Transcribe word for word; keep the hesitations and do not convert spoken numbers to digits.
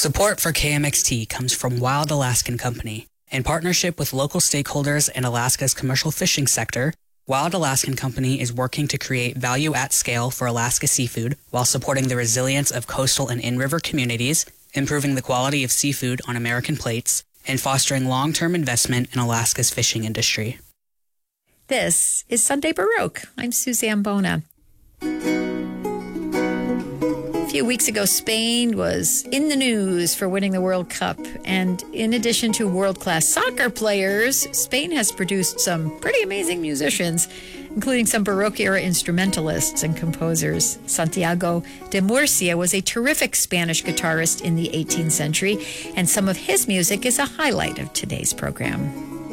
Support for K M X T comes from Wild Alaskan Company. In partnership with local stakeholders in Alaska's commercial fishing sector, Wild Alaskan Company is working to create value at scale for Alaska seafood while supporting the resilience of coastal and in-river communities, improving the quality of seafood on American plates, and fostering long-term investment in Alaska's fishing industry. This is Sunday Baroque. I'm Suzanne Bona. A few weeks ago, Spain was in the news for winning the World Cup. And in addition to world-class soccer players, Spain has produced some pretty amazing musicians, including some Baroque-era instrumentalists and composers. Santiago de Murcia was a terrific Spanish guitarist in the eighteenth century, and some of his music is a highlight of today's program.